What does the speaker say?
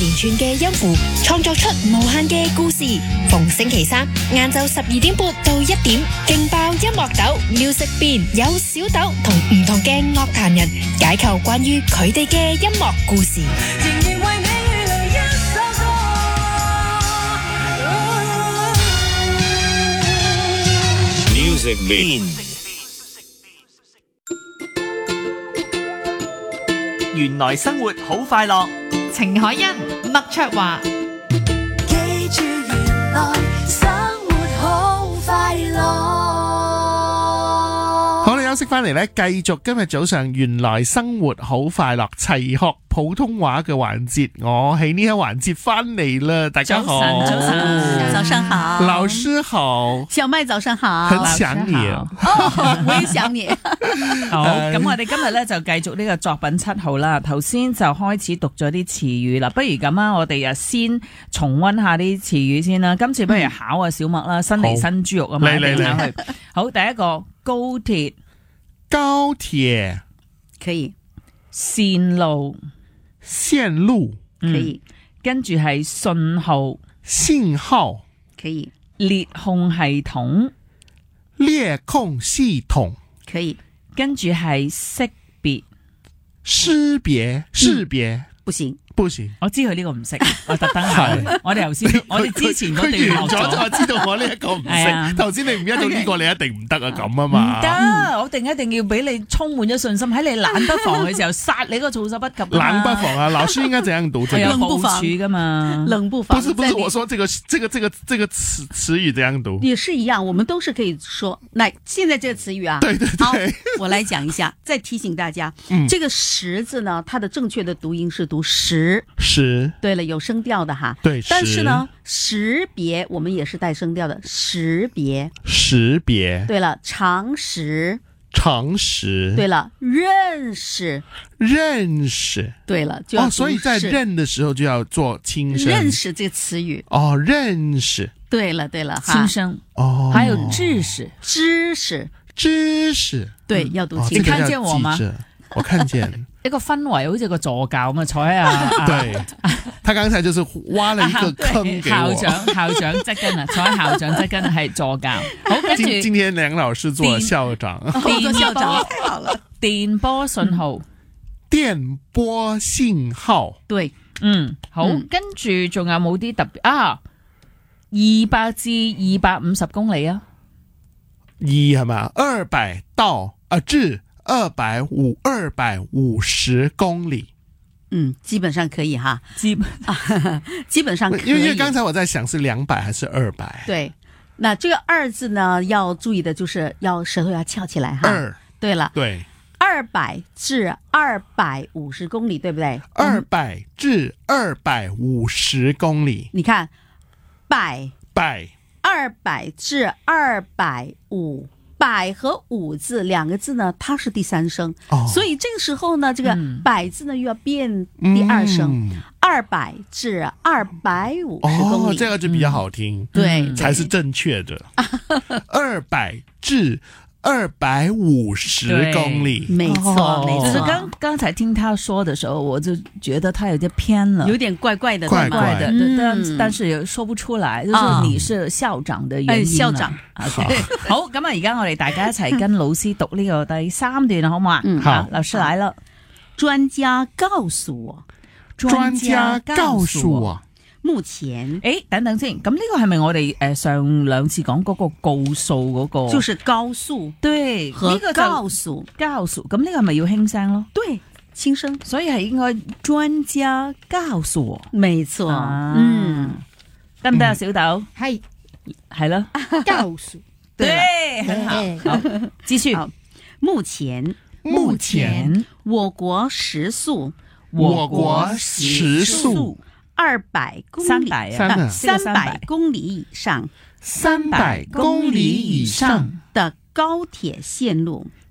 連串嘅音符，創作出無限嘅故事。逢星期三晏晝12:30到1點，勁爆音樂豆 Music Bean 有小豆同唔同嘅樂壇人解構關於佢哋嘅音樂故事。 仍然為你預留一首歌。 Music Bean。 原來生活好快樂， 程海欣、麥卓華。 記住原來生活好快樂。 好，你休息翻嚟呢，繼續今日早上原來生活好快樂齊學普通話嘅環節，我喺呢一環節翻嚟啦，大家好， 早晨，早上好， 老師好， 小麥早上好， 很想你啊， 我也想你。 好，咁我哋今日咧就繼續呢個作品7號啦。頭先就開始讀咗啲詞語啦，不如咁啊，我哋先重溫下啲詞語先啦。今次不如考下小麥啦，新嚟新豬肉啊嘛，嚟去。好，第一個高鐵， 高鐵可以， 線路。 線路可以， 跟住係信號， 信號可以， 列控系統， 列控系統可以， 跟住係識別， 識別不行。 不行， 我知佢呢個唔識，我特登考。我哋頭先，我哋之前嗰段佢完咗學就知道我呢一個唔識。頭先你唔一到呢個，你一定唔得啊咁啊嘛。 唔得，我一定要俾你充滿咗信心，喺你冷不防嘅時候殺你個措手不及。 冷不防啊，老師應該怎樣讀？ 有部署噶嘛？ 冷不防。 不是，我說這個詞語怎樣讀？ 也是一樣，我們都是可以說。來，現在這個詞語啊， 對， 好，我來講一下，再提醒大家，這個十字呢，它的正確的讀音是讀十。對了，有聲調的哈。 對， 但是呢，識別我們也是帶聲調的，識別。對了，常識。對了，認識。對了，就要所以在認的時候就要做輕聲。 認識這個詞語。 哦，認識。 對了， 輕聲。 哦， 還有知識。 對，要讀輕聲。 你看見我嗎？ 我看見。 一個氛圍好似個助教咁啊，坐喺對，他剛才就是挖了一個坑給我。 校長側跟啊，坐喺校長側跟係助教。好，跟住今天梁老師做校長。 做校長太好了。 電波信號。 電波信號。 對， 好，跟住仲有冇啲特別啊？200至250公里啊？2 係嘛？200到至250公里， 基本上可以哈，基本上可以。 因為剛才我在想是200還是200。對， 那這個2字呢，要注意的就是要舌頭要翹起來哈。對了， 對 ，200至250公里，對不對 ？200至250公里， 你看，百，200至250。百和5字兩個字呢，它是第三聲，所以這個時候呢，這個百字呢又要變第二聲，200至250公里， 這個就比較好聽， 對， 才是正確的。200至250公里， 沒錯，沒錯。 就是剛才聽他說的時候，我就覺得他有點偏了， 有點怪怪的， 但是也說不出來，就是你是校長的原因。校長，好，咁啊，而家我哋大家一齊跟老師讀呢個第3段，好唔好啊？好，老師來了。 專家告訴我，目前， 等等先，咁呢個係咪我哋上2次講嗰個告訴嗰個？ 就是高速， 對， 和告訴， 咁呢個係咪要輕聲咯？ 對，輕聲， 所以係應該專家告訴我， 沒錯， 得唔得啊，小豆？係咯， 告訴， 對，很好，好，繼續。 目前，我國時速200公里，300公里以上， 300公里以上的高鐵線路